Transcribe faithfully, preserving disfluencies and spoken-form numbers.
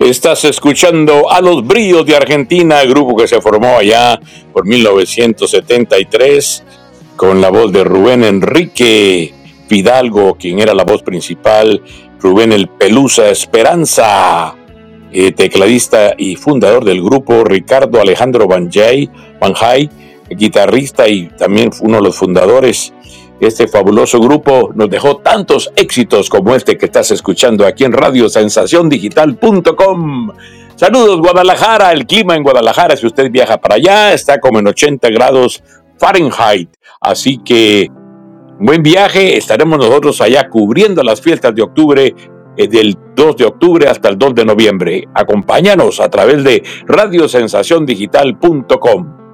Estás escuchando a Los Bríos de Argentina, grupo que se formó allá por mil novecientos setenta y tres con la voz de Rubén Enrique Fidalgo, quien era la voz principal, Rubén el Pelusa Esperanza, eh, tecladista y fundador del grupo, Ricardo Alejandro Banjay, Banjay, guitarrista y también uno de los fundadores. Este fabuloso grupo nos dejó tantos éxitos como este que estás escuchando aquí en radio sensación digital punto com. Saludos Guadalajara, el clima en Guadalajara, si usted viaja para allá, está como en ochenta grados Fahrenheit, así que buen viaje. Estaremos nosotros allá cubriendo las fiestas de octubre, eh, del dos de octubre hasta el dos de noviembre. Acompáñanos a través de radio sensación digital punto com.